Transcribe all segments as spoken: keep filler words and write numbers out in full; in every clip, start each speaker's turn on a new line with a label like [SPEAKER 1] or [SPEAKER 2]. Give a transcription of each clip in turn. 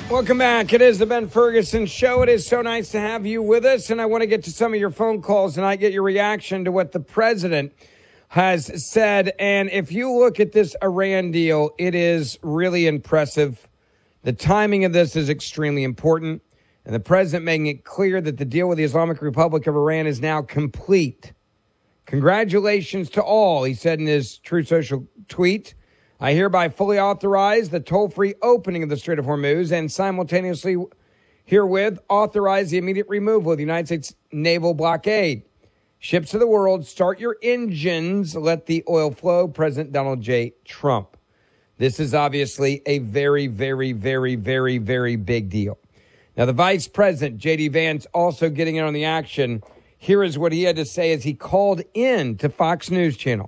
[SPEAKER 1] Welcome back. It is the Ben Ferguson Show. It is so nice to have you with us, and I want to get to some of your phone calls and I get your reaction to what the president has said. And if you look at this Iran deal, it is really impressive. The timing of this is extremely important, and the president making it clear that the deal with the Islamic Republic of Iran is now complete. Congratulations to all, he said in his Truth Social tweet. I hereby fully authorize the toll-free opening of the Strait of Hormuz and simultaneously herewith authorize the immediate removal of the United States naval blockade. Ships of the world, start your engines, let the oil flow. President Donald J. Trump. This is obviously a very, very, very, very, very big deal. Now, the Vice President, J D. Vance, also getting in on the action. Here is what he had to say as he called in to Fox News Channel.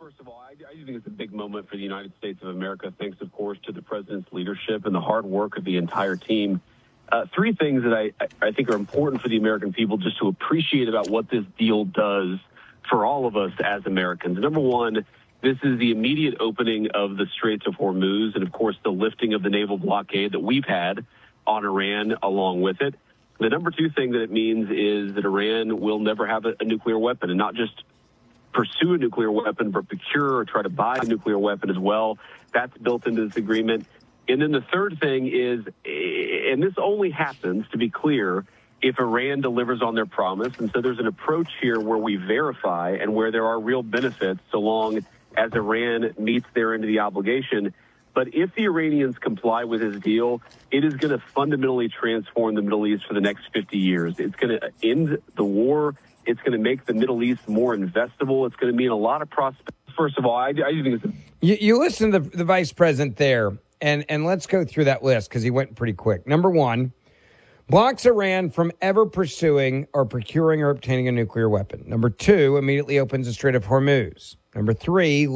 [SPEAKER 2] I think it's a big moment for the United States of America, thanks, of course, to the president's leadership and the hard work of the entire team. Uh, three things that I, I think are important for the American people just to appreciate about what this deal does for all of us as Americans. Number one, this is the immediate opening of the Straits of Hormuz and, of course, the lifting of the naval blockade that we've had on Iran along with it. The number two thing that it means is that Iran will never have a, a nuclear weapon, and not just pursue a nuclear weapon, but procure or try to buy a nuclear weapon as well. That's built into this agreement. And then the third thing is, and this only happens, to be clear, if Iran delivers on their promise. And so there's an approach here where we verify and where there are real benefits so long as Iran meets their end of the obligation. But if the Iranians comply with this deal, it is going to fundamentally transform the Middle East for the next fifty years. It's going to end the war. It's going to make the Middle East more investable. It's going to mean a lot of prospects. First of all, I, I think it's a-
[SPEAKER 1] you, you listen to the, the vice president there, and, and let's go through that list because he went pretty quick. Number one, blocks Iran from ever pursuing or procuring or obtaining a nuclear weapon. Number two, immediately opens the Strait of Hormuz. Number three,